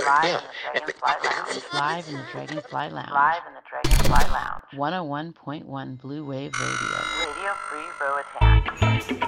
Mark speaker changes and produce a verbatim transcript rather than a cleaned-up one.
Speaker 1: Live in the Dragonfly Lounge. Live in the Dragonfly Lounge. Live in the Dragonfly Lounge. one oh one point one Blue Wave Radio. Radio Free Roatan.